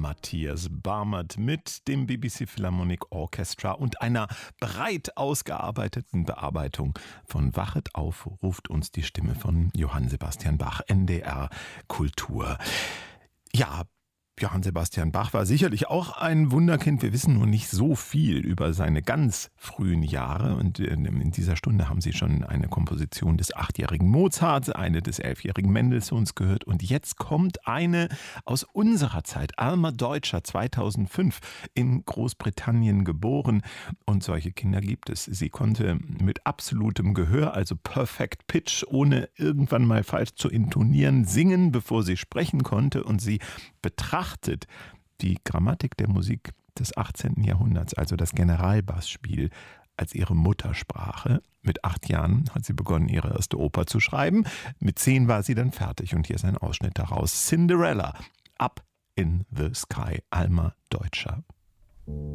Matthias Barmert mit dem BBC Philharmonic Orchestra und einer breit ausgearbeiteten Bearbeitung von Wachet auf, ruft uns die Stimme von Johann Sebastian Bach, NDR Kultur. Ja, Johann Sebastian Bach war sicherlich auch ein Wunderkind. Wir wissen nur nicht so viel über seine ganz frühen Jahre. Und in dieser Stunde haben Sie schon eine Komposition des 8-jährigen Mozart, eine des 11-jährigen Mendelssohns gehört. Und jetzt kommt eine aus unserer Zeit, Alma Deutscher, 2005 in Großbritannien geboren. Und solche Kinder gibt es. Sie konnte mit absolutem Gehör, also Perfect Pitch, ohne irgendwann mal falsch zu intonieren, singen, bevor sie sprechen konnte. Und sie betrachtet die Grammatik der Musik des 18. Jahrhunderts, also das Generalbassspiel, als ihre Muttersprache. Mit 8 Jahren hat sie begonnen, ihre erste Oper zu schreiben. Mit 10 war sie dann fertig und hier ist ein Ausschnitt daraus. Cinderella, Up in the Sky, Alma Deutscher.